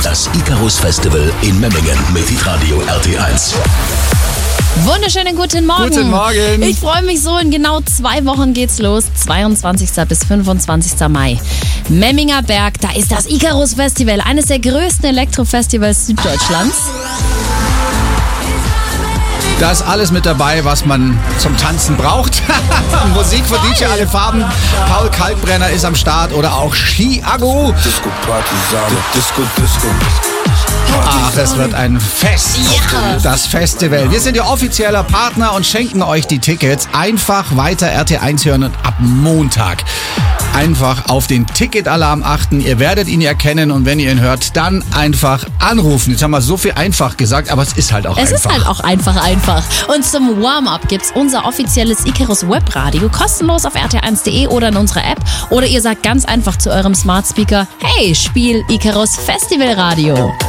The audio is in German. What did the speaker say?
Das Icarus Festival in Memmingen mit Hitradio RT1. Wunderschönen guten Morgen. Guten Morgen. Ich freue mich so, in genau 2 Wochen geht's los, 22. bis 25. Mai. Memminger Berg, da ist das Icarus Festival, eines der größten Elektrofestivals Süddeutschlands. Da ist alles mit dabei, was man zum Tanzen braucht. Musik von DJ Alle Farben. Paul Kalkbrenner ist am Start oder auch Chiago. Ach, es wird ein Fest. Ja. Das Festival. Wir sind Ihr offizieller Partner und schenken euch die Tickets. Einfach weiter RT1 hören und ab Montag einfach auf den Ticketalarm achten. Ihr werdet ihn erkennen und wenn ihr ihn hört, dann einfach anrufen. Jetzt haben wir so viel einfach gesagt, aber es ist halt auch einfach. Es ist halt auch einfach. Und zum Warm-up gibt's unser offizielles Icarus Webradio, kostenlos auf rt1.de oder in unserer App. Oder ihr sagt ganz einfach zu eurem Smart Speaker, hey, spiel Icarus Festival Radio.